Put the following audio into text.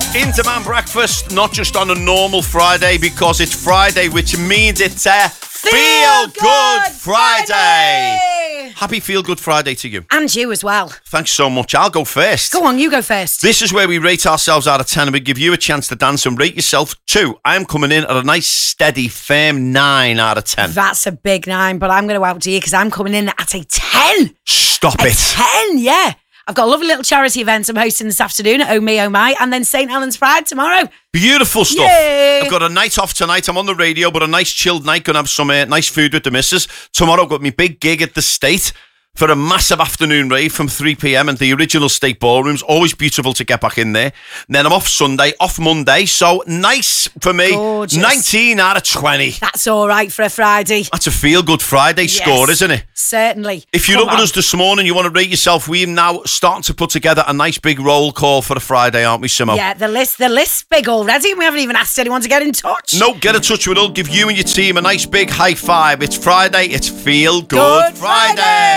In Demand Breakfast, not just on a normal Friday, because it's Friday, which means it's a Feel Good Friday. Happy Feel Good Friday to you. And you as well. Thanks so much. I'll go first. Go on, you go first. This is where we rate ourselves out of 10 and we give you a chance to dance and rate yourself too. I'm coming in at a nice, steady, firm 9 out of 10. That's a big 9, but I'm going to outdo you because I'm coming in at a 10. Stop a it. 10, yeah. I've got a lovely little charity event I'm hosting this afternoon at Oh Me Oh My, and then St Helens Pride tomorrow. Beautiful stuff. Yay. I've got a night off tonight. I'm on the radio, but a nice chilled night. Gonna have some nice food with the missus. Tomorrow I've got my big gig at the State for a massive afternoon rave from 3 p.m. and the original State Ballroom's always beautiful to get back in there. And then I'm off Sunday, off Monday, so nice for me. Gorgeous. 19 out of 20. That's all right for a Friday. That's a feel-good Friday score, isn't it? Certainly. If you're up with us this morning, you want to rate yourself, we're now starting to put together a nice big roll call for a Friday, aren't we, Simo? Yeah, the list's big already, and we haven't even asked anyone to get in touch. No, get in touch with us. Give you and your team a nice big high five. It's Friday. It's Feel Good Friday.